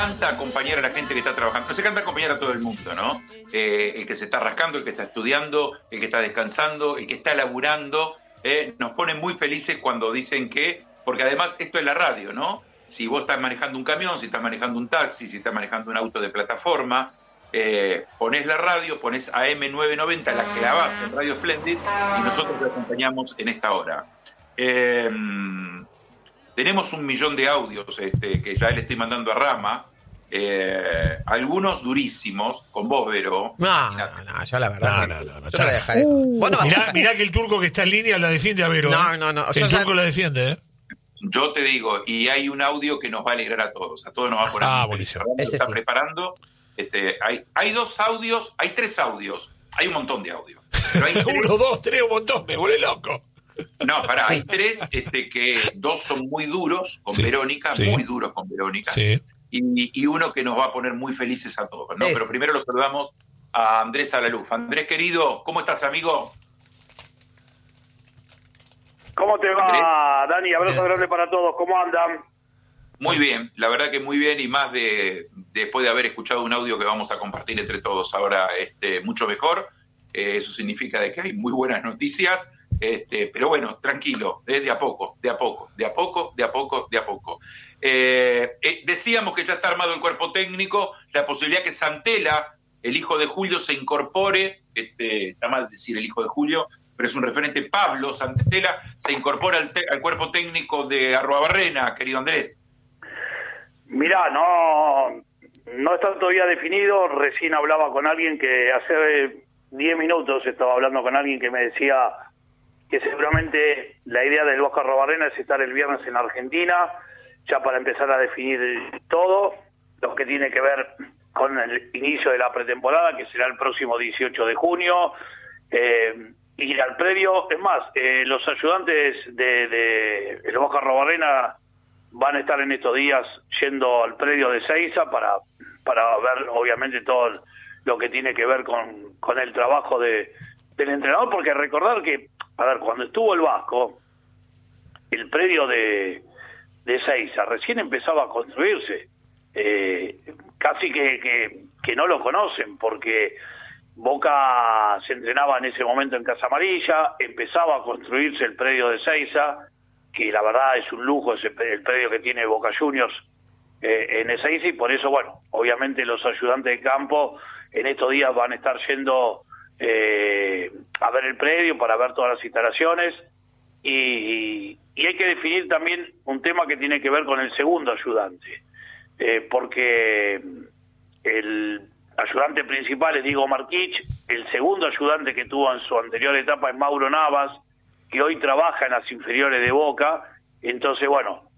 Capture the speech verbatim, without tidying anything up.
encanta acompañar a la gente que está trabajando, nos encanta acompañar a todo el mundo, ¿no? Eh, el que se está rascando, el que está estudiando, el que está descansando, el que está laburando, eh, nos ponen muy felices cuando dicen que, porque además esto es la radio, ¿no? Si vos estás manejando un camión, si estás manejando un taxi, si estás manejando un auto de plataforma, eh, ponés la radio, ponés A M nueve noventa, la clavás en Radio Splendid y nosotros te acompañamos en esta hora. Eh, tenemos un millón de audios este, que ya le estoy mandando a Rama, eh, algunos durísimos, con vos, Vero. No, no, no, yo la verdad. No, no, no, no, yo la dejaré. Uh, bueno, mirá, mirá que el turco que está en línea la defiende a Vero. No, ¿eh? no, no. El turco ya... la defiende, ¿eh? Yo te digo, y hay un audio que nos va a alegrar a todos, a todos nos va a poner. Ah, buenísimo. Se está sí. preparando. Este, hay, hay dos audios, hay tres audios, hay un montón de audios. Pero hay tres... Uno, dos, tres, un montón, me volé loco. No, pará, hay tres este, que dos son muy duros con sí, Verónica, sí. muy duros con Verónica, sí. y, y uno que nos va a poner muy felices a todos, ¿no? Pero primero lo saludamos a Andrés Alaluf. Andrés, querido, ¿cómo estás, amigo? ¿Cómo te va, Andrés? Dani? Abrazo grande para todos, ¿cómo andan? Muy bien, la verdad que muy bien, y más de después de haber escuchado un audio que vamos a compartir entre todos ahora, este, mucho mejor. Eh, eso significa de que hay muy buenas noticias, este, pero bueno, tranquilo, eh, de a poco, de a poco, de a poco, de a poco, de a poco. Eh, eh, decíamos que ya está armado el cuerpo técnico, la posibilidad que Santela, el hijo de Julio, se incorpore, este, está mal decir el hijo de Julio, pero es un referente, Pablo Santela, se incorpora al, te- al cuerpo técnico de Arruabarrena, querido Andrés. Mirá, no, no está todavía definido. Recién hablaba con alguien que hace diez minutos estaba hablando con alguien que me decía que seguramente la idea del Bosque Arruabarrena es estar el viernes en Argentina, ya para empezar a definir todo lo que tiene que ver con el inicio de la pretemporada, que será el próximo dieciocho de junio, eh, ir al predio. Es más, eh, los ayudantes de, de el Bosque Arruabarrena van a estar en estos días yendo al predio de Seiza para para ver obviamente todo lo que tiene que ver con, con el trabajo de del entrenador, porque recordar que, a ver, cuando estuvo el Vasco, el predio de, de Seiza recién empezaba a construirse, eh, casi que, que, que no lo conocen, porque Boca se entrenaba en ese momento en Casa Amarilla, empezaba a construirse el predio de Seiza, que la verdad es un lujo ese, el predio que tiene Boca Juniors eh, en Ezeiza, y por eso, bueno, obviamente los ayudantes de campo en estos días van a estar yendo eh, a ver el predio para ver todas las instalaciones, y, y hay que definir también un tema que tiene que ver con el segundo ayudante, eh, porque el ayudante principal es Diego Marquich, el segundo ayudante que tuvo en su anterior etapa es Mauro Navas, que hoy trabaja en las inferiores de Boca. Entonces, bueno,